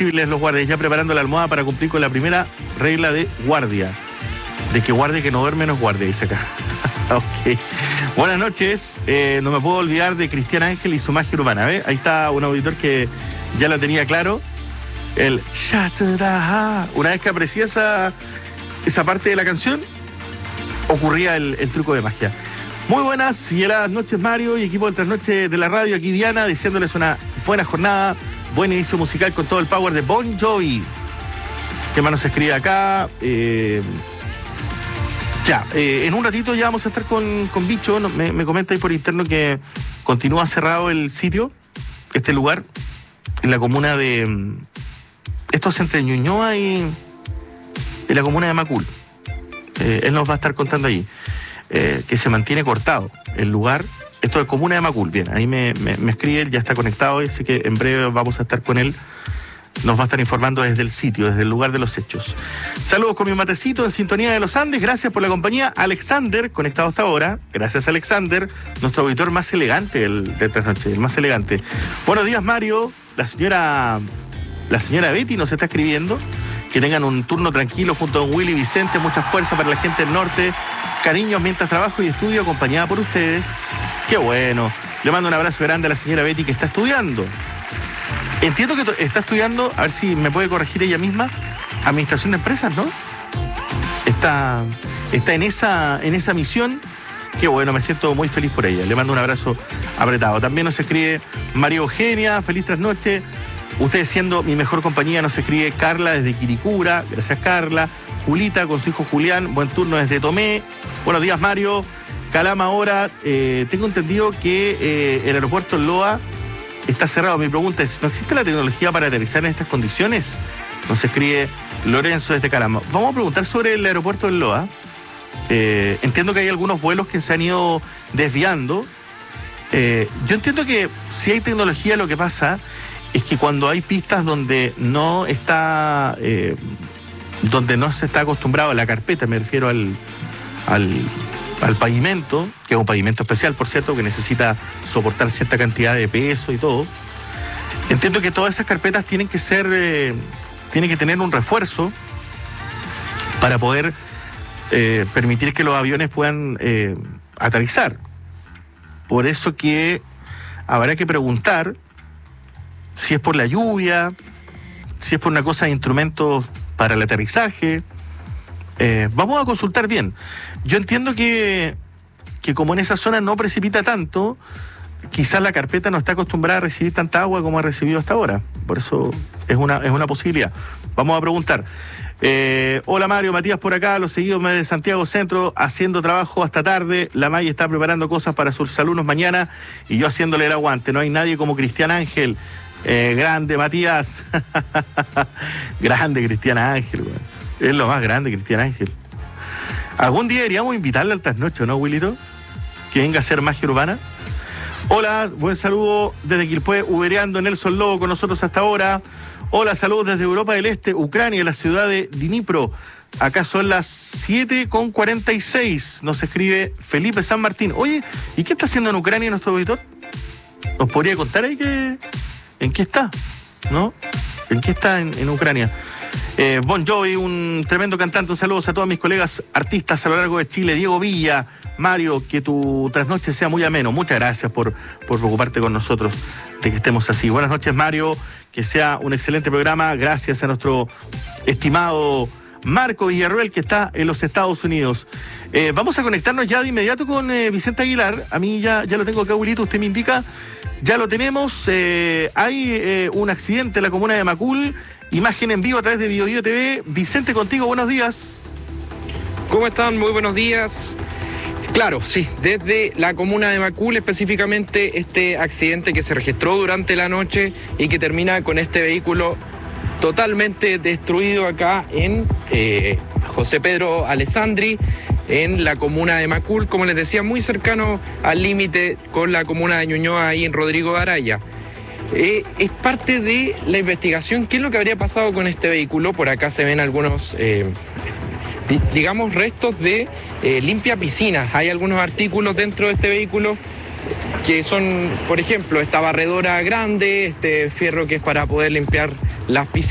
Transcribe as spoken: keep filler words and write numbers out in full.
flexibles los guardias, ya preparando la almohada para cumplir con la primera regla de guardia. De que guardia que no duerme no es guardia, dice acá. Ok. Buenas noches. Eh, no me puedo olvidar de Cristian Ángel y su magia urbana. ¿Ve? Ahí está un auditor que ya lo tenía claro. El Shatada. Una vez que aprecié esa, esa parte de la canción, ocurría el, el truco de magia. Muy buenas y heladas noches, Mario, y equipo de Trasnoche de la radio. Aquí Diana, diciéndoles una buena jornada, buen inicio musical con todo el power de Bon Jovi. ¿Qué más nos escribe acá? Eh... Ya, eh, en un ratito ya vamos a estar con, con Bicho. No, me, me comenta ahí por interno que continúa cerrado el sitio, este lugar, en la comuna de... Esto es entre Ñuñoa y... en la comuna de Macul. Eh, él nos va a estar contando ahí. Eh, que se mantiene cortado el lugar. Esto es comuna de Macul. Bien, ahí me, me, me escribe, él ya está conectado, así que en breve vamos a estar con él. Nos va a estar informando desde el sitio, desde el lugar de los hechos. Saludos con mi matecito en sintonía de los Andes. Gracias por la compañía. Alexander, conectado hasta ahora. Gracias, Alexander, nuestro auditor más elegante del, de Trasnoche, el más elegante. Buenos días, Mario. La señora, la señora Betty nos está escribiendo. Que tengan un turno tranquilo junto a don Willy Vicente. Mucha fuerza para la gente del norte. Cariños mientras trabajo y estudio, acompañada por ustedes. Qué bueno. Le mando un abrazo grande a la señora Betty que está estudiando. Entiendo que está estudiando, a ver si me puede corregir ella misma, administración de empresas, ¿no? Está, está en esa, en esa misión. Qué bueno, me siento muy feliz por ella. Le mando un abrazo apretado. También nos escribe María Eugenia, feliz trasnoche. Ustedes siendo mi mejor compañía, nos escribe Carla desde Quiricura. Gracias, Carla. Julita con su hijo Julián, buen turno desde Tomé. Buenos días, Mario. Calama ahora. Eh, tengo entendido que eh, el aeropuerto en Loa está cerrado. Mi pregunta es, ¿no existe la tecnología para aterrizar en estas condiciones? Nos escribe Lorenzo desde Calama. Vamos a preguntar sobre el aeropuerto en Loa. Eh, entiendo que hay algunos vuelos que se han ido desviando. Eh, yo entiendo que si hay tecnología, lo que pasa es que cuando hay pistas donde no está, eh, donde no se está acostumbrado a la carpeta, me refiero al, al, al pavimento, que es un pavimento especial, por cierto, que necesita soportar cierta cantidad de peso y todo. Entiendo que todas esas carpetas tienen que ser, eh, tienen que tener un refuerzo para poder eh, permitir que los aviones puedan eh, aterrizar. Por eso que habrá que preguntar si es por la lluvia, si es por una cosa de instrumentos para el aterrizaje. Eh, vamos a consultar bien. Yo entiendo que, que como en esa zona no precipita tanto, quizás la carpeta no está acostumbrada a recibir tanta agua como ha recibido hasta ahora. Por eso es una, es una posibilidad. Vamos a preguntar. Eh, hola Mario, Matías por acá, los seguidos de Santiago Centro, haciendo trabajo hasta tarde. La May está preparando cosas para sus alumnos mañana y yo haciéndole el aguante. No hay nadie como Cristian Ángel. Eh, grande, Matías. Grande, Cristian Ángel, güey. Es lo más grande, Cristian Ángel. Algún día deberíamos invitarle al trasnocho, ¿no, Wilito? Que venga a hacer magia urbana. Hola, buen saludo desde Quilpué, ubereando Nelson Lobo con nosotros hasta ahora. Hola, saludos desde Europa del Este, Ucrania, la ciudad de Dnipro. Acá son las siete con cuarenta y seis. Nos escribe Felipe San Martín. Oye, ¿y qué está haciendo en Ucrania nuestro auditor? ¿Nos podría contar ahí que... ¿En qué está? ¿No? ¿En qué está en, en Ucrania? Eh, Bon Jovi, un tremendo cantante. Un saludo a todos mis colegas artistas a lo largo de Chile. Diego Villa, Mario, que tu trasnoche sea muy ameno. Muchas gracias por, por preocuparte con nosotros de que estemos así. Buenas noches, Mario. Que sea un excelente programa. Gracias a nuestro estimado Marco Villarroel, que está en los Estados Unidos. Eh, vamos a conectarnos ya de inmediato con eh, Vicente Aguilar. A mí ya, ya lo tengo acá, Wilito. Usted me indica. Ya lo tenemos. Eh, hay eh, un accidente en la comuna de Macul. Imagen en vivo a través de Bio Bio T V. Vicente, contigo, buenos días. ¿Cómo están? Muy buenos días. Claro, sí, desde la comuna de Macul, específicamente este accidente que se registró durante la noche y que termina con este vehículo totalmente destruido acá en eh, José Pedro Alessandri, en la comuna de Macul, como les decía, muy cercano al límite con la comuna de Ñuñoa, ahí en Rodrigo de Araya. Eh, es parte de la investigación. ¿Qué es lo que habría pasado con este vehículo? Por acá se ven algunos, eh, digamos, restos de eh, limpia piscinas. Hay algunos artículos dentro de este vehículo que son, por ejemplo, esta barredora grande, este fierro que es para poder limpiar las piscinas.